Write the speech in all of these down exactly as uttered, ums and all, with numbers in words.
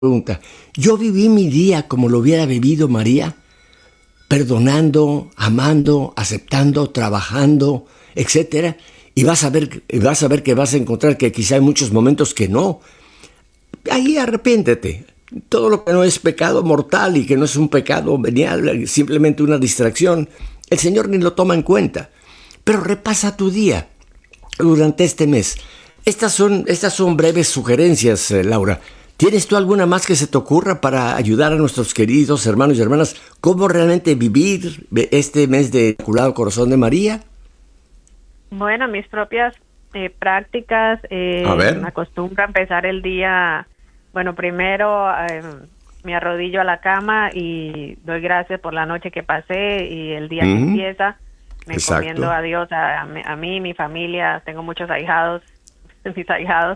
pregunta. Yo viví mi día como lo hubiera vivido María, perdonando, amando, aceptando, trabajando, etcétera. Y vas a ver, y vas a ver que vas a encontrar que quizá hay muchos momentos que no. Ahí arrepiéntete. Todo lo que no es pecado mortal y que no es un pecado venial, simplemente una distracción, el Señor ni lo toma en cuenta. Pero repasa tu día durante este mes. Estas son, estas son breves sugerencias, eh, Laura. ¿Tienes tú alguna más que se te ocurra para ayudar a nuestros queridos hermanos y hermanas cómo realmente vivir este mes de Inmaculado Corazón de María? Bueno, mis propias eh, prácticas, eh, A ver. me acostumbro a empezar el día, bueno, primero eh, me arrodillo a la cama y doy gracias por la noche que pasé y el día Ujú. que empieza, me Exacto. encomiendo a Dios, a, a, mí, a mí, mi familia, tengo muchos ahijados, mis ahijados,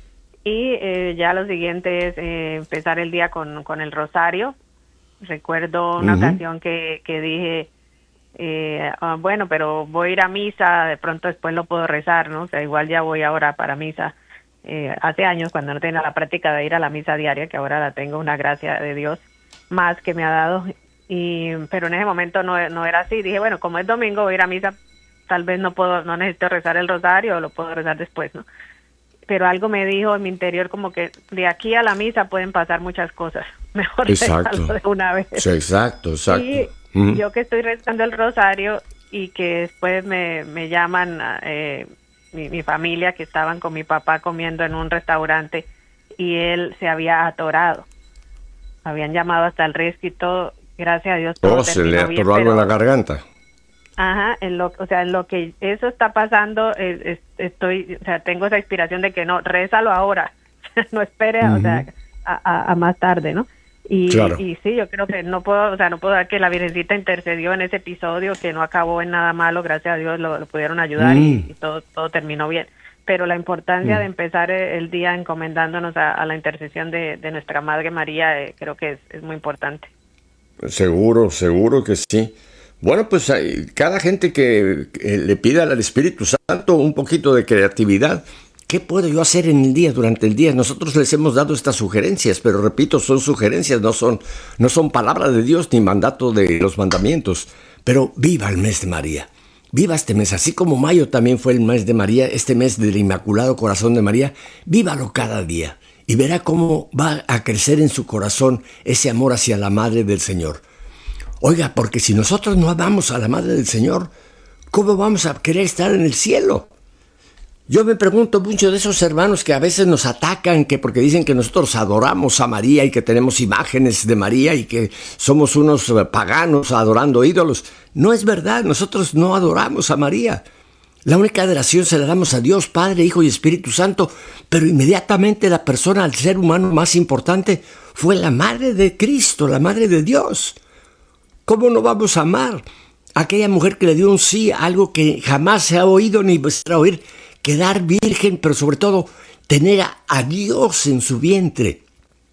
y eh, ya lo siguiente es eh, empezar el día con, con el rosario. Recuerdo una Ujú. ocasión que, que dije, Eh, ah, bueno, pero voy a ir a misa, de pronto después lo puedo rezar, ¿no? O sea, igual ya voy ahora para misa. Eh, hace años, cuando no tenía la práctica de ir a la misa diaria, que ahora la tengo, una gracia de Dios más que me ha dado, y pero en ese momento no, no era así. Dije, bueno, como es domingo, voy a ir a misa, tal vez no puedo, no necesito rezar el rosario, lo puedo rezar después, ¿no? Pero algo me dijo en mi interior como que de aquí a la misa pueden pasar muchas cosas. Mejor Exacto. rezarlo de una vez. Sí, exacto, exacto. Y Ujú. yo que estoy rezando el rosario y que después me, me llaman eh, mi, mi familia, que estaban con mi papá comiendo en un restaurante y él se había atorado. Habían llamado hasta el rescue y todo. Gracias a Dios todo Oh, se le terminó bien, atoró algo en la pero garganta. ajá, en lo, o sea, en lo que eso está pasando, es, es- estoy, o sea, tengo esa inspiración de que no, rézalo ahora, no espere, o sea, a, a- a más tarde, ¿no? Y, Claro. y sí, yo creo que no puedo, o sea, no puedo dar que la Virgencita intercedió en ese episodio, que no acabó en nada malo, gracias a Dios lo, lo pudieron ayudar y, Mm. y todo, todo terminó bien. Pero la importancia Mm. de empezar eh, el día encomendándonos a, a la intercesión de, de nuestra Madre María, eh, creo que es, es muy importante. Seguro, seguro que sí. Bueno, pues hay- cada gente que, que le pida al Espíritu Santo un poquito de creatividad. ¿Qué puedo yo hacer en el día, durante el día? Nosotros les hemos dado estas sugerencias, pero repito, son sugerencias, no son, no son palabra de Dios ni mandato de los mandamientos. Pero viva el mes de María. Viva este mes, así como mayo también fue el mes de María, este mes del Inmaculado Corazón de María, vívalo cada día y verá cómo va a crecer en su corazón ese amor hacia la Madre del Señor. Oiga, porque si nosotros no amamos a la Madre del Señor, ¿cómo vamos a querer estar en el cielo? Yo me pregunto mucho de esos hermanos que a veces nos atacan, que porque dicen que nosotros adoramos a María y que tenemos imágenes de María y que somos unos eh, paganos adorando ídolos. No es verdad, nosotros no adoramos a María. La única adoración se la damos a Dios, Padre, Hijo y Espíritu Santo, pero inmediatamente la persona, el ser humano más importante, fue la Madre de Cristo, la Madre de Dios. ¿Cómo no vamos a amar a aquella mujer que le dio un sí a algo que jamás se ha oído ni va a oír? Quedar virgen, pero sobre todo tener a, a Dios en su vientre.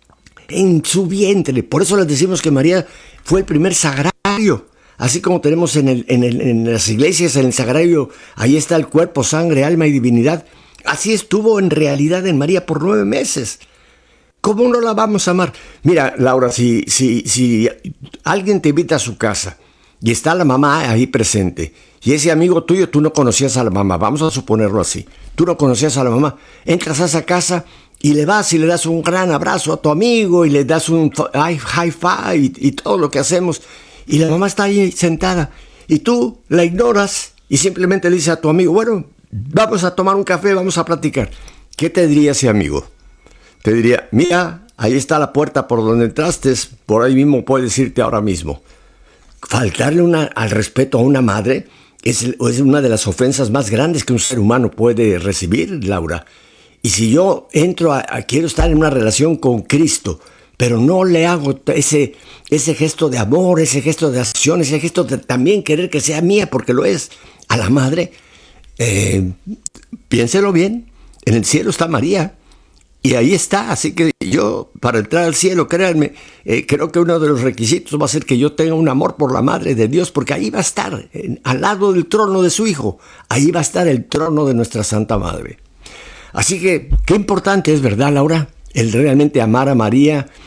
En su vientre. Por eso les decimos que María fue el primer sagrario. Así como tenemos en, el, en, el, en las iglesias, en el sagrario, ahí está el cuerpo, sangre, alma y divinidad. Así estuvo en realidad en María por nueve meses. ¿Cómo no la vamos a amar? Mira, Laura, si, si, si alguien te invita a su casa y está la mamá ahí presente y ese amigo tuyo, tú no conocías a la mamá, vamos a suponerlo así, tú no conocías a la mamá, entras a esa casa y le vas y le das un gran abrazo a tu amigo y le das un high five y, y todo lo que hacemos y la mamá está ahí sentada y tú la ignoras y simplemente le dices a tu amigo, bueno, vamos a tomar un café, vamos a platicar. ¿Qué te diría ese amigo? Te diría, mira, ahí está la puerta por donde entraste, por ahí mismo puedes irte ahora mismo. Faltarle una, al respeto a una madre es, es una de las ofensas más grandes que un ser humano puede recibir, Laura. Y si yo entro a, a quiero estar en una relación con Cristo, pero no le hago ese, ese gesto de amor, ese gesto de acción, ese gesto de también querer que sea mía, porque lo es, a la madre, eh, piénselo bien, en el cielo está María. Y ahí está, así que yo, para entrar al cielo, créanme, eh, creo que uno de los requisitos va a ser que yo tenga un amor por la Madre de Dios, porque ahí va a estar, en, al lado del trono de su Hijo, ahí va a estar el trono de nuestra Santa Madre. Así que, qué importante es, ¿verdad, Laura? el realmente amar a María